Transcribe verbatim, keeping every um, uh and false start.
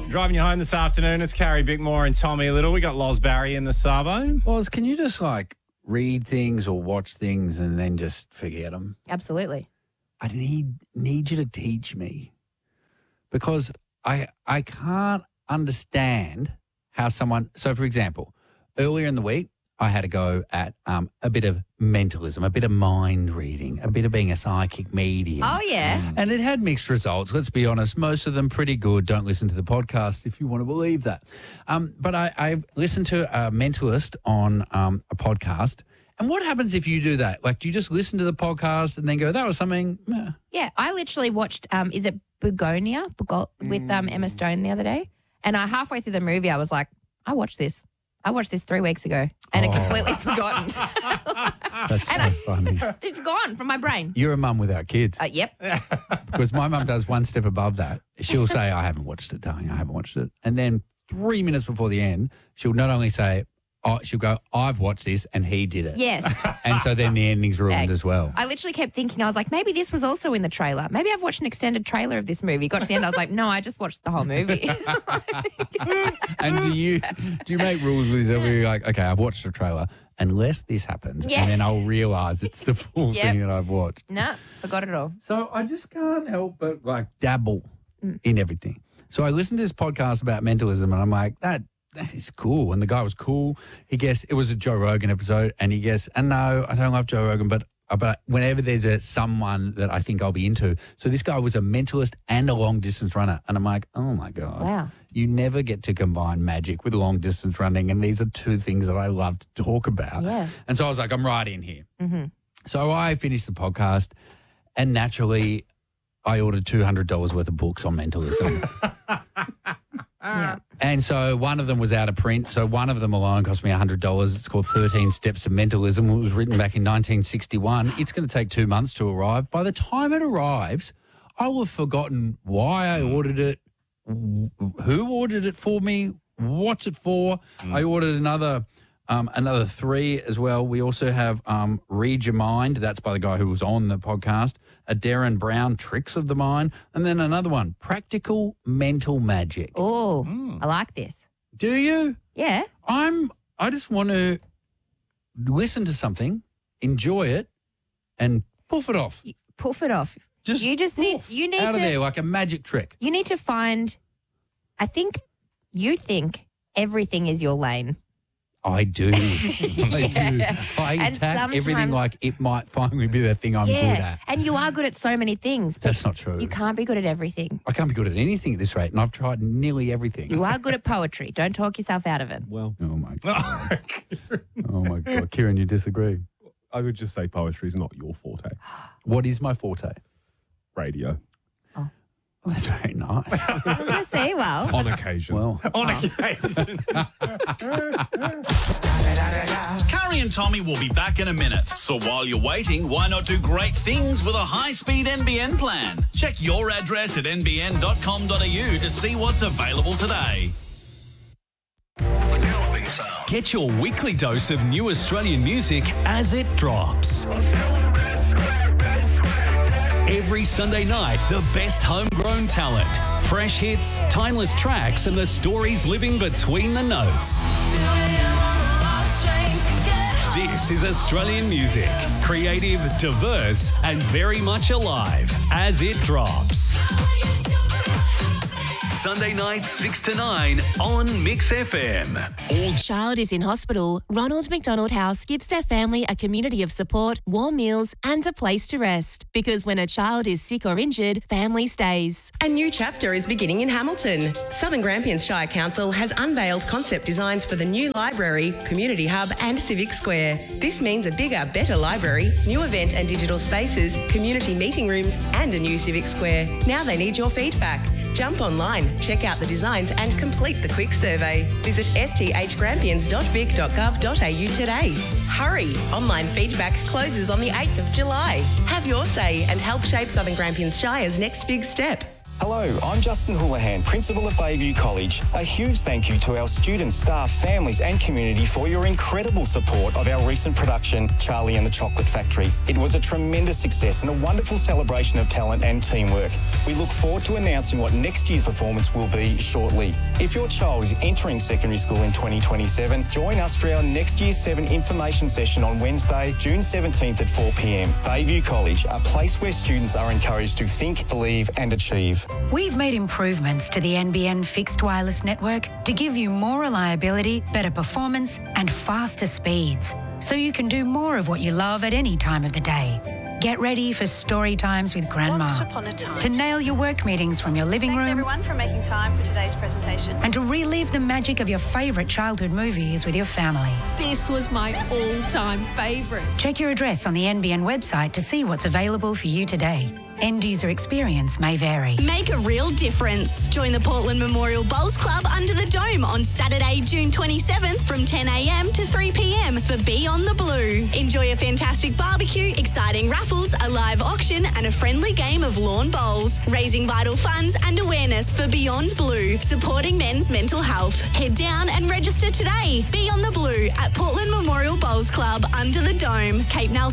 Driving you home this afternoon, it's Carrie Bickmore and Tommy Little. We got Loz Barry in the Sabo. Loz, can you just like read things or watch things and then just forget them? Absolutely. I need need you to teach me because I I can't understand how someone. So, for example, earlier in the week, I had a go at um, a bit of mentalism, a bit of mind reading, a bit of being a psychic medium. Oh, yeah. And it had mixed results. Let's be honest. Most of them pretty good. Don't listen to the podcast if you want to believe that. Um, but I, I listened to a mentalist on um, a podcast. And what happens if you do that? Like, do you just listen to the podcast and then go, that was something? Meh. Yeah, I literally watched, um, is it Begonia Bego- with um, Emma Stone the other day? And I halfway through the movie, I was like, I watched this. I watched this three weeks ago and Oh. it completely forgotten. That's And so I- funny. It's gone from my brain. You're a mum without kids. Uh, yep. Because my mum does one step above that. She'll say, I haven't watched it, darling, I haven't watched it. And then three minutes before the end, she'll not only say, oh, she'll go, I've watched this and he did it. Yes. And so then the ending's ruined Thanks. as well. I literally kept thinking, I was like, maybe this was also in the trailer. Maybe I've watched an extended trailer of this movie. Got to the end, I was like, no, I just watched the whole movie. And do you do you make rules with yourself where you're like, okay, I've watched the trailer, unless this happens, Yeah. and then I'll realise it's the full Yep. thing that I've watched. Nah, forgot it all. So I just can't help but like dabble in everything. So I listened to this podcast about mentalism and I'm like, that that is cool. And the guy was cool. He guessed it was a Joe Rogan episode and he guessed, and no, I don't love Joe Rogan, but but whenever there's a someone that I think I'll be into. So this guy was a mentalist and a long distance runner. And I'm like, oh my God. Wow. You never get to combine magic with long distance running. And these are two things that I love to talk about. Yeah. And so I was like, I'm right in here. Mm-hmm. So I finished the podcast and naturally I ordered two hundred dollars worth of books on mentalism. Yeah. And so one of them was out of print. So one of them alone cost me one hundred dollars. It's called thirteen Steps to Mentalism. It was written back in nineteen sixty-one. It's going to take two months to arrive. By the time it arrives, I will have forgotten why I ordered it, who ordered it for me, what's it for. I ordered another um, another three as well. We also have um, Read Your Mind. That's by the guy who was on the podcast. A Darren Brown, Tricks of the Mind. And then another one, Practical Mental Magic. Oh, I like this. Do you? Yeah. I'm. I just want to listen to something, enjoy it, and poof it off. You- Poof it off. Just you just need poof you need out to of there like a magic trick. you need to find I think you think everything is your lane. I do. I do. I And attack everything sometimes- like it might finally be the thing I'm good at. And you are good at so many things, but That's not true. you can't be good at everything. I can't be good at anything at this rate, and I've tried nearly everything. You are good at poetry. Don't talk yourself out of it. Well, Oh my god. Oh my god, Kieran, you disagree? I would just say poetry is not your forte. What is my forte? Radio. Oh, that's very nice. I was going to say, well, On occasion. Well, On occasion. Curry and Tommy will be back in a minute. So while you're waiting, why not do great things with a high-speed N B N plan? Check your address at n b n dot com dot a u to see what's available today. Get your weekly dose of new Australian music as it drops. Every Sunday night, the best homegrown talent, fresh hits, timeless tracks, and the stories living between the notes. This is Australian music, creative, diverse, and very much alive as it drops. Sunday night, six to nine on Mix F M. Child is in hospital, Ronald McDonald House gives their family a community of support, warm meals, and a place to rest. Because when a child is sick or injured, family stays. A new chapter is beginning in Hamilton. Southern Grampians Shire Council has unveiled concept designs for the new library, community hub and civic square. This means a bigger, better library, new event and digital spaces, community meeting rooms and a new civic square. Now they need your feedback. Jump online, check out the designs and complete the quick survey. Visit s t h grampians dot vic dot gov dot a u today. Hurry! Online feedback closes on the eighth of July. Have your say and help shape Southern Grampians Shire's next big step. Hello, I'm Justin Houlihan, Principal at Bayview College. A huge thank you to our students, staff, families and community for your incredible support of our recent production, Charlie and the Chocolate Factory. It was a tremendous success and a wonderful celebration of talent and teamwork. We look forward to announcing what next year's performance will be shortly. If your child is entering secondary school in twenty twenty-seven, join us for our next year seven information session on Wednesday, June seventeenth at four p m. Bayview College, a place where students are encouraged to think, believe and achieve. We've made improvements to the N B N fixed wireless network to give you more reliability, better performance and faster speeds, so you can do more of what you love at any time of the day. Get ready for story times with Grandma. Once upon a time. To nail your work meetings from your living Thanks room. everyone for making time for today's presentation. And to relive the magic of your favourite childhood movies with your family. This was my all-time favourite. Check your address on the N B N website to see what's available for you today. End user experience may vary. Make a real difference. Join the Portland Memorial Bowls Club under the Dome on Saturday, June twenty-seventh from ten a m to three p m for Beyond the Blue. Enjoy a fantastic barbecue, exciting raffles, a live auction and a friendly game of lawn bowls, raising vital funds and awareness for Beyond Blue, supporting men's mental health. Head down and register today. Beyond the Blue at Portland Memorial Bowls Club under the Dome, Cape Nelson.